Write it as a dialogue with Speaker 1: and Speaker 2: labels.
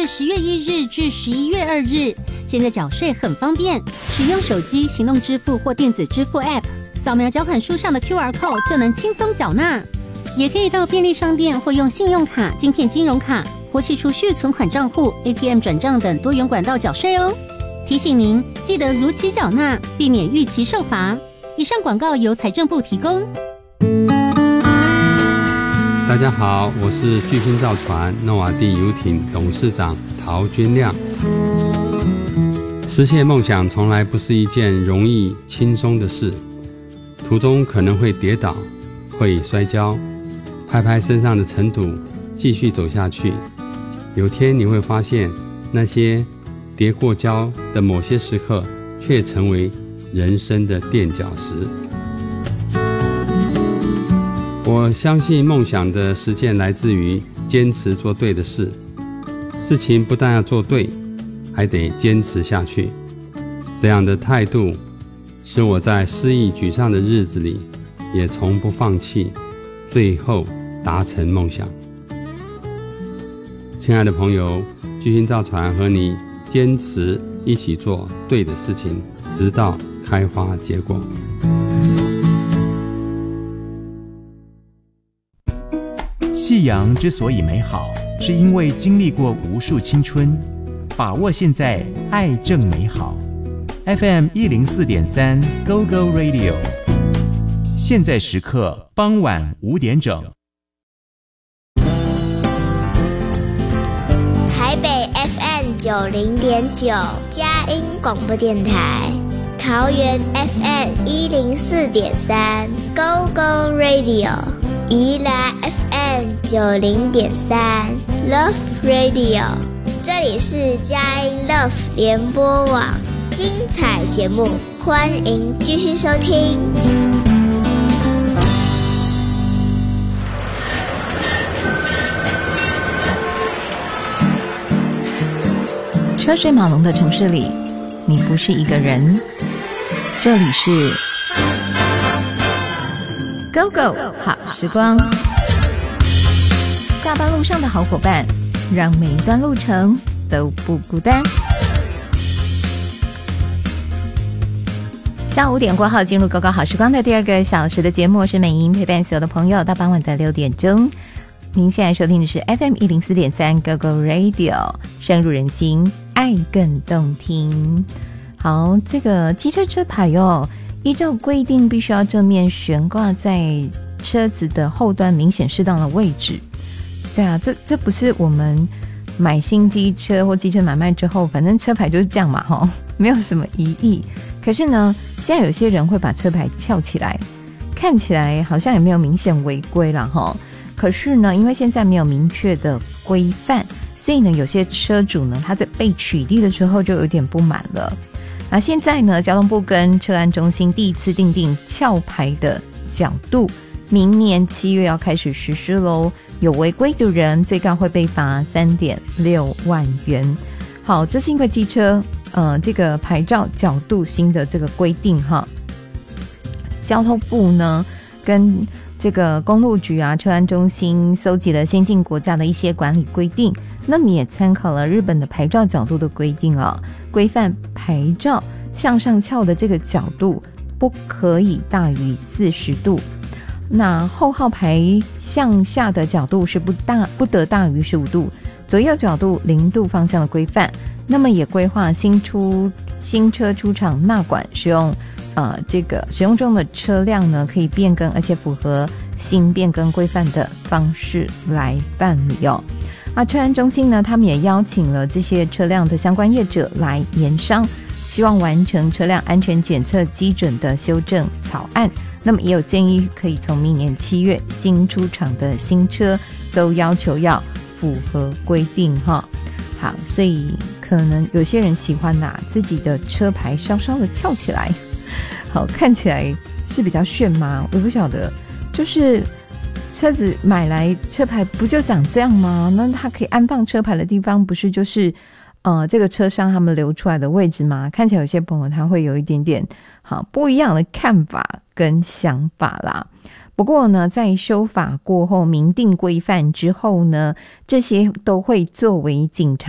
Speaker 1: 10月1日至11月2日。现在缴税很方便，使用手机、行动支付或电子支付 App， 扫描缴款书上的 QR Code 就能轻松缴纳。也可以到便利商店或用信用卡、晶片金融卡或系储蓄存款账户、ATM 转账等多元管道缴税哦。提醒您记得如期缴纳，避免逾期受罚。以上广告由财政部提供。
Speaker 2: 大家好，我是巨星造船诺瓦地游艇董事长陶君亮。实现梦想从来不是一件容易轻松的事，途中可能会跌倒，会摔跤，拍拍身上的尘土，继续走下去。有天你会发现，那些跌过跤的某些时刻，却成为人生的垫脚石。我相信梦想的实现来自于坚持做对的事，事情不但要做对，还得坚持下去。这样的态度，使我在失意沮丧的日子里，也从不放弃，最后达成梦想。亲爱的朋友，巨星造船和你坚持一起做对的事情，直到开花结果。
Speaker 3: 夕阳之所以美好，是因为经历过无数青春。把握现在，爱正美好。FM 104.3 Go Go Radio， 现在时刻傍晚5点整。
Speaker 4: 台北 FM 90.9佳音广播电台，桃园 FM 104.3 Go Go Radio， 宜兰 FM 90.3 Love Radio， 这里是佳音 Love 联播网，精彩节目，欢迎继续收听。
Speaker 5: 车水马龙的城市里，你不是一个人。这里是 Go Go 好时光，下班路上的好伙伴，让每一段路程都不孤单。下午5点过后，进入 Go Go 好时光的第2个小时的节目，是美英陪伴所有的朋友到傍晚的6点钟。您现在收听的是 FM 104.3 Go Go Radio， 深入人心，爱更动听。好，这个机车车牌依照规定必须要正面悬挂在车子的后端明显适当的位置。对啊，这不是我们买新机车或机车买卖之后，反正车牌就是这样嘛，没有什么疑义。可是呢，现在有些人会把车牌翘起来，看起来好像也没有明显违规啦可是呢，因为现在没有明确的规范，所以呢，有些车主呢，他在被取缔的时候就有点不满了。那现在呢，交通部跟车安中心第一次订定翘牌的角度，明年7月要开始实施咯。有违规的人最高会被罚 3.6 万元。好，这是因为机车这个牌照角度新的这个规定交通部呢跟这个公路局车安中心搜集了先进国家的一些管理规定，那么也参考了日本的牌照角度的规定规范牌照向上翘的这个角度不可以大于40度，那后号牌向下的角度是不得大于15度，左右角度0度方向的规范。那么也规划新车出厂纳管使用这个使用中的车辆呢，可以变更，而且符合新变更规范的方式来办理车安中心呢，他们也邀请了这些车辆的相关业者来研商，希望完成车辆安全检测基准的修正草案。那么也有建议，可以从明年7月新出厂的新车都要求要符合规定好，所以可能有些人喜欢拿自己的车牌稍稍的翘起来，好，看起来是比较炫吗？我不晓得，就是车子买来车牌不就长这样吗？那它可以安放车牌的地方不是就是这个车商他们留出来的位置吗？看起来有些朋友他会有一点点不一样的看法跟想法啦。不过呢，在修法过后明定规范之后呢，这些都会作为警察